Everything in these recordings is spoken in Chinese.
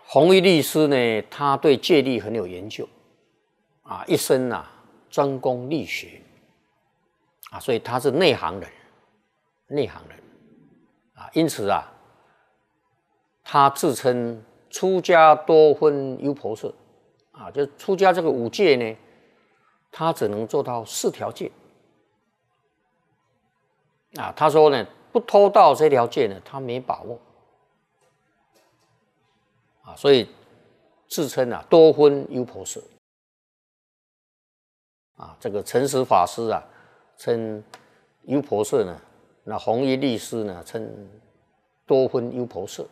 弘一律师呢，他对戒律很有研究啊，一生啊专攻律学啊，所以他是内行人，啊，因此啊，他自称出家多分优婆塞啊，就出家这个5戒呢，他只能做到4条戒啊。他说呢，不偷盗这条戒呢，他没把握啊，所以自称啊多分优婆塞啊。这个诚实法师啊称优婆塞呢，那弘一律师呢称多分优婆塞。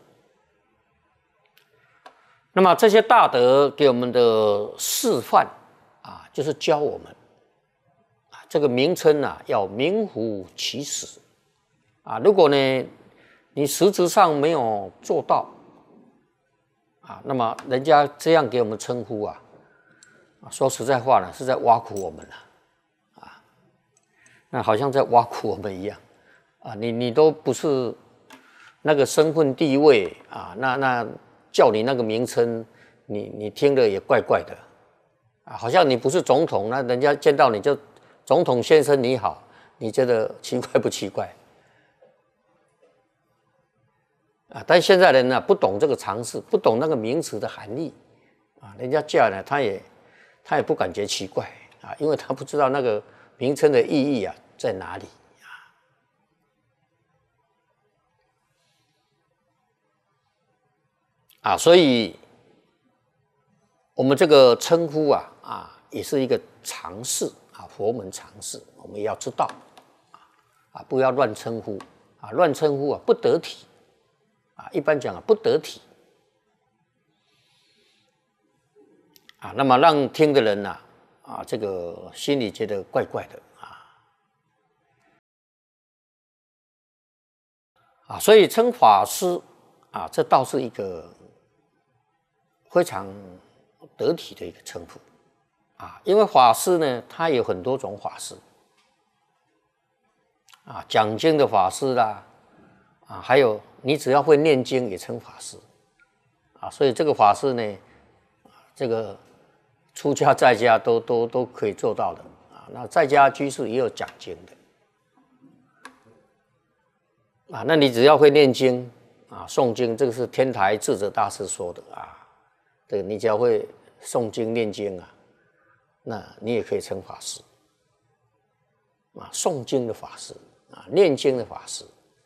那么这些大德给我们的示范啊，就是教我们啊，这个名称啊要名副其实啊。如果呢你实质上没有做到啊，那么人家这样给我们称呼啊，说实在话呢，是在挖苦我们了啊。那好像在挖苦我们一样啊，你都不是那个身份地位啊，那叫你那个名称，你听着也怪怪的啊，好像你不是总统，那人家见到你就总统先生你好，你觉得奇怪不奇怪？啊，但现在人呢不懂这个常识，不懂那个名词的含义啊，人家叫呢他也不感觉奇怪啊，因为他不知道那个名称的意义啊在哪里啊，所以我们这个称呼啊也是一个常识啊，佛门常识，我们也要知道啊，不要乱称呼啊，乱称呼啊不得体啊，一般讲啊不得体啊，那么让听的人呐啊这个心里觉得怪怪的啊，所以称法师啊，这倒是一个非常得体的一个称呼啊，因为法师呢，他有很多种法师啊，讲经的法师啦啊，还有你只要会念经也称法师啊，所以这个法师呢，这个出家在家都可以做到的啊。那在家居士也有讲经的啊，那你只要会念经啊，诵经，这个是天台智者大师说的啊，对，你只要会诵经念经啊，那你也可以称法师啊，诵经的法师啊，念经的法师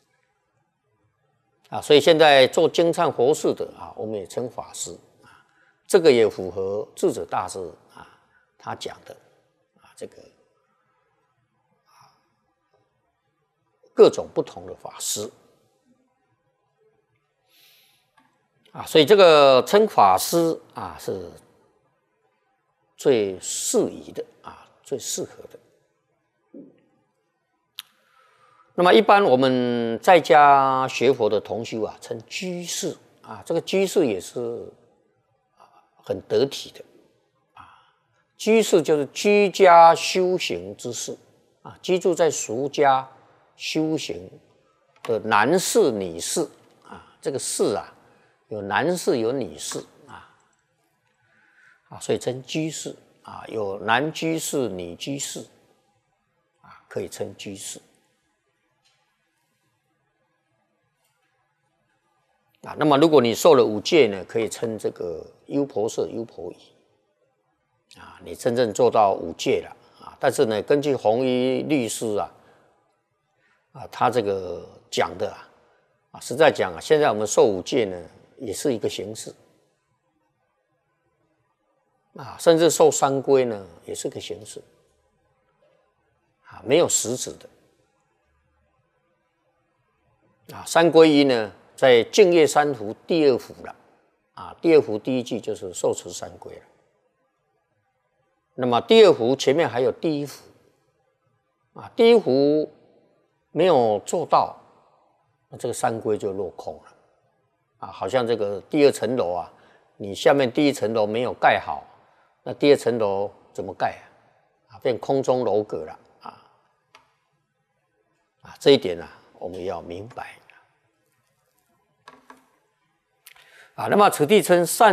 啊，所以现在做经忏佛事的啊，我们也称法师啊，这个也符合智者大师啊他讲的啊，这个各种不同的法师啊，所以这个称法师啊是最适宜的啊，最适合的。那么一般我们在家学佛的同修啊，称居士啊，这个居士也是很得体的啊。居士就是居家修行之士啊，居住在俗家修行的男士、女士啊，这个士啊，有男士有女士啊，所以称居士啊，有男居士、女居士啊，可以称居士。啊，那么如果你受了5戒呢，可以称这个优婆塞、优婆夷啊，你真正做到5戒了啊。但是呢，根据弘一律师啊，他这个讲的实在讲现在我们受5戒呢，也是一个形式啊，甚至受3皈呢，也是个形式啊，没有实质的啊。3皈依呢，在净业三福第2福了啊，第2福第1句就是受持3皈了。那么第2福前面还有第1福啊，第1福没有做到，那这个3皈就落空了啊，好像这个第2层楼啊，你下面第1层楼没有盖好，那第2层楼怎么盖啊？变空中楼阁了啊，这一点我们要明白那么此地称善